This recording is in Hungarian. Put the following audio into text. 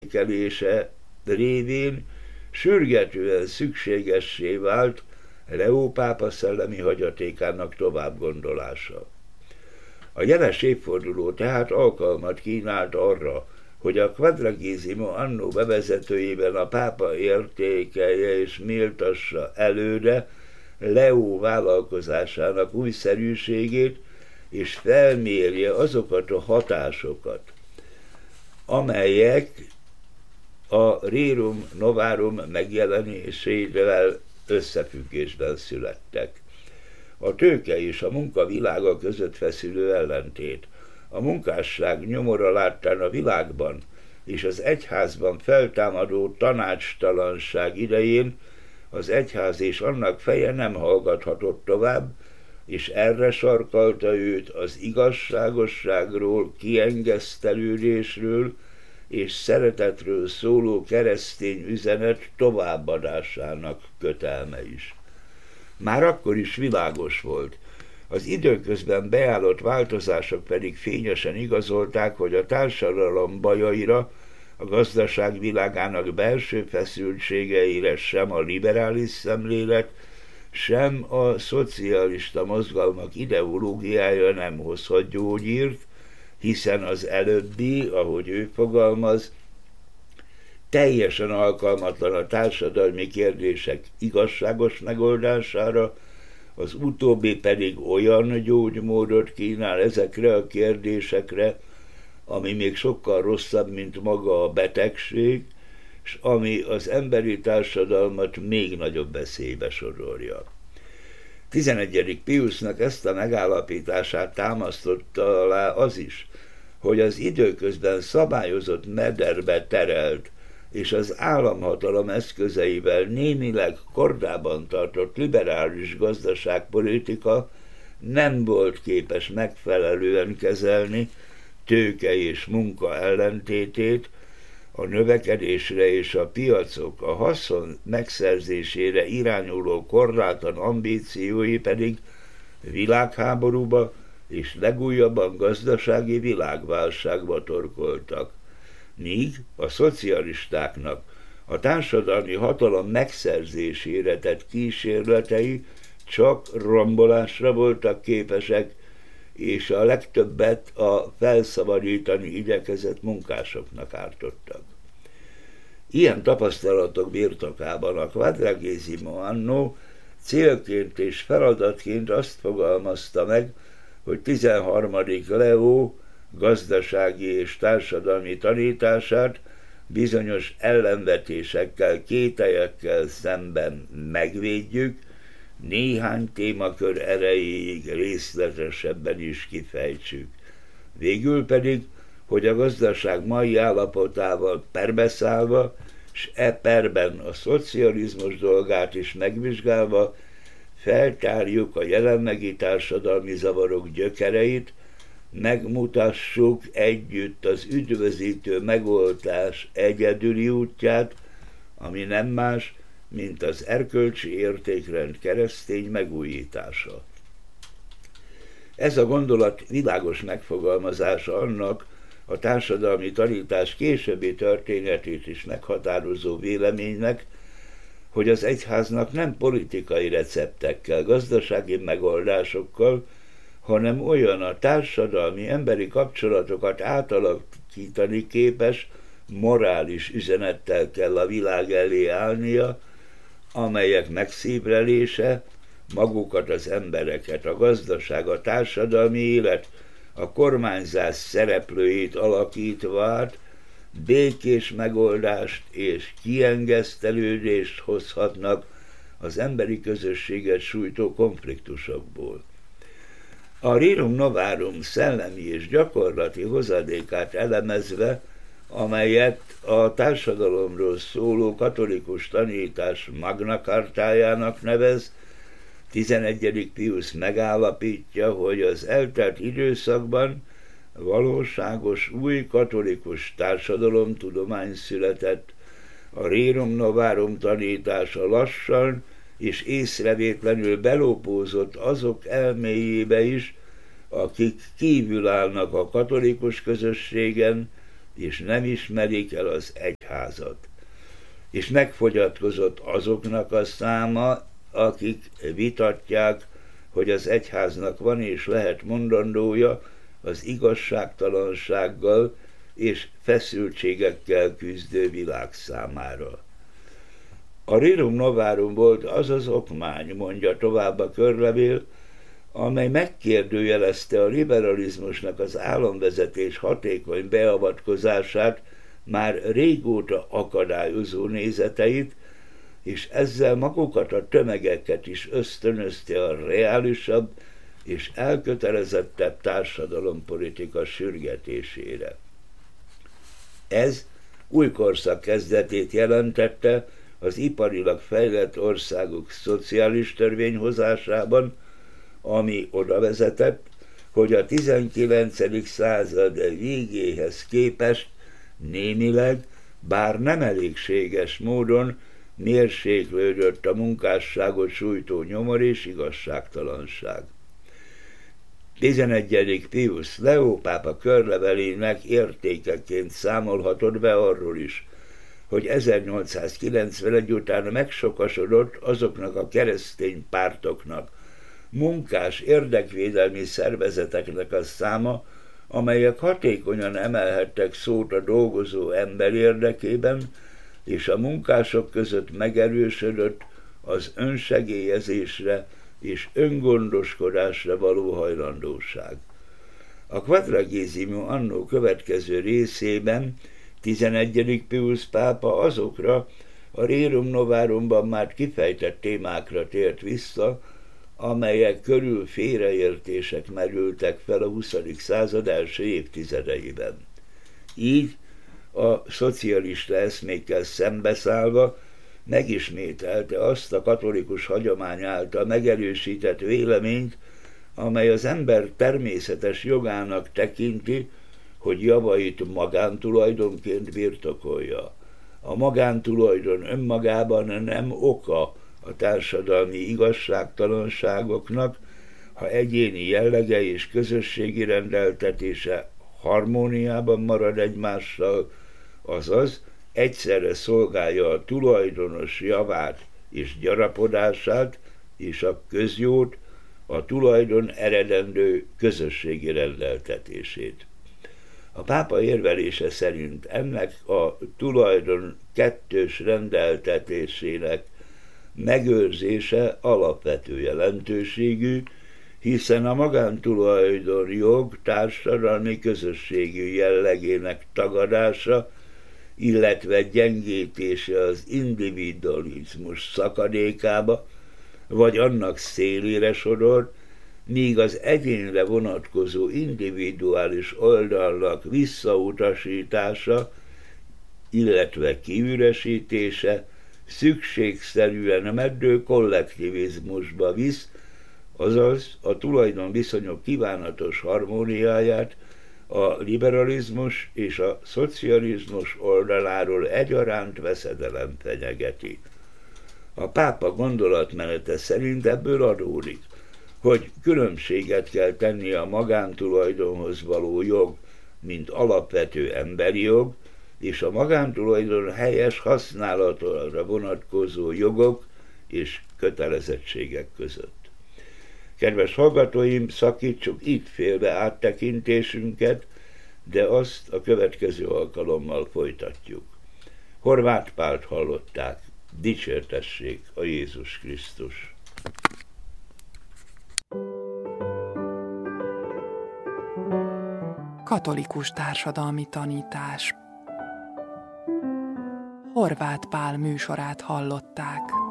értékelése révén sürgetően szükségessé vált Leó pápa szellemi hagyatékának továbbgondolása. A jeles évforduló tehát alkalmat kínált arra, hogy a Quadragesimo Anno bevezetőjében a pápa értékelje és méltassa előre Leó vállalkozásának újszerűségét, és felmérje azokat a hatásokat, amelyek a Rerum Novarum megjelenésével összefüggésben születtek. A tőke és a munka világa között feszülő ellentét, a munkásság nyomora láttán a világban és az egyházban feltámadó tanácstalanság idején az egyház és annak feje nem hallgathatott tovább, és erre sarkalta őt az igazságosságról, kiengesztelődésről és szeretetről szóló keresztény üzenet továbbadásának kötelme is. Már akkor is világos volt, az időközben beállott változások pedig fényesen igazolták, hogy a társadalom bajaira, a gazdaság világának belső feszültségeire sem a liberális szemlélet, sem a szocialista mozgalmak ideológiája nem hozhat gyógyírt, hiszen az előbbi, ahogy ő fogalmaz, teljesen alkalmatlan a társadalmi kérdések igazságos megoldására, az utóbbi pedig olyan gyógymódot kínál ezekre a kérdésekre, ami még sokkal rosszabb, mint maga a betegség, és ami az emberi társadalmat még nagyobb veszélybe sodorja. 11. Piusnak ezt a megállapítását támasztotta alá az is, hogy az időközben szabályozott mederbe terelt és az államhatalom eszközeivel némileg kordában tartott liberális gazdaságpolitika nem volt képes megfelelően kezelni tőke és munka ellentétét, a növekedésre és a piacok a haszon megszerzésére irányuló korlátlan ambíciói pedig világháborúba és legújabban gazdasági világválságba torkoltak, míg a szocialistáknak a társadalmi hatalom megszerzésére tett kísérletei csak rombolásra voltak képesek, és a legtöbbet a felszabadítani igyekezett munkásoknak ártottak. Ilyen tapasztalatok birtokában a Quadragesimo Anno célként és feladatként azt fogalmazta meg, hogy 13. Leó gazdasági és társadalmi tanítását bizonyos ellenvetésekkel, kételyekkel szemben megvédjük, néhány témakör erejéig részletesebben is kifejtsük. Végül pedig, hogy a gazdaság mai állapotával perbeszállva, s perben a szocializmus dolgát is megvizsgálva, feltárjuk a jelenlegi társadalmi zavarok gyökereit, megmutassuk együtt az üdvözítő megoldás egyedüli útját, ami nem más, mint az erkölcsi értékrend keresztény megújítása. Ez a gondolat világos megfogalmazása annak a társadalmi tanítás későbbi történetét is meghatározó véleménynek, hogy az egyháznak nem politikai receptekkel, gazdasági megoldásokkal, hanem olyan a társadalmi, emberi kapcsolatokat átalakítani képes, morális üzenettel kell a világ elé állnia, amelyek megszívlelése magukat az embereket, a gazdaság, a társadalmi élet, a kormányzás szereplőit alakítva át, békés megoldást és kiengesztelődést hozhatnak az emberi közösséget sújtó konfliktusokból. A Rerum Novarum szellemi és gyakorlati hozadékát elemezve, amelyet a társadalomról szóló katolikus tanítás Magna Cartájának nevez, 11. Pius megállapítja, hogy az eltelt időszakban valóságos új katolikus társadalomtudomány született, a Rerum Novarum tanítása lassan és észrevétlenül belopózott azok elméjébe is, akik kívül állnak a katolikus közösségen, és nem ismerik el az egyházat. És megfogyatkozott azoknak a száma, akik vitatják, hogy az egyháznak van és lehet mondandója az igazságtalansággal és feszültségekkel küzdő világ számára. A Rerum Novarum volt az az okmány, mondja tovább a körlevél, amely megkérdőjelezte a liberalizmusnak az államvezetés hatékony beavatkozását, már régóta akadályozó nézeteit, és ezzel magukat a tömegeket is ösztönözte a reálisabb és elkötelezettebb társadalompolitika sürgetésére. Ez új korszak kezdetét jelentette az iparilag fejlett országok szociális törvényhozásában, ami oda vezetett, hogy a 19. század végéhez képest némileg, bár nem elégséges módon mérséklődött a munkásságot sújtó nyomor és igazságtalanság. 11. Pius Leo pápa körlevelének értékeként számolhatott be arról is, hogy 1891 után megsokasodott azoknak a keresztény pártoknak, munkás érdekvédelmi szervezeteknek a száma, amelyek hatékonyan emelhettek szót a dolgozó ember érdekében, és a munkások között megerősödött az önsegélyezésre és öngondoskodásra való hajlandóság. A Quadragesimo Anno következő részében 11. Pius pápa azokra a Rerum Novarumban már kifejtett témákra tért vissza, amelyek körül félreértések merültek fel a 20. század első évtizedeiben. Így a szocialista eszmékkel szembeszállva megismételte azt a katolikus hagyomány által megerősített véleményt, amely az ember természetes jogának tekinti, hogy javait magántulajdonként birtokolja. A magántulajdon önmagában nem oka a társadalmi igazságtalanságoknak, ha egyéni jellege és közösségi rendeltetése harmóniában marad egymással, azaz egyszerre szolgálja a tulajdonos javát és gyarapodását és a közjót, a tulajdon eredendő közösségi rendeltetését. A pápa érvelése szerint ennek a tulajdon kettős rendeltetésének megőrzése alapvető jelentőségű, hiszen a magántulajdon jog társadalmi közösségű jellegének tagadása, illetve gyengítése az individualizmus szakadékába, vagy annak szélére sodor, míg az egyénre vonatkozó individuális oldalnak visszautasítása, illetve kiüresítése szükségszerűen meddő kollektivizmusba visz, azaz a tulajdonviszonyok kívánatos harmóniáját a liberalizmus és a szocializmus oldaláról egyaránt veszedelem fenyegeti. A pápa gondolatmenete szerint ebből adódik, hogy különbséget kell tenni a magántulajdonhoz való jog, mint alapvető emberi jog, és a magántulajdon helyes használatára vonatkozó jogok és kötelezettségek között. Kedves hallgatóim, szakítsuk itt félbe áttekintésünket, de azt a következő alkalommal folytatjuk. Horváth Pált hallották, dicsértessék a Jézus Krisztus! Katolikus társadalmi tanítás. Horváth Pál műsorát hallották.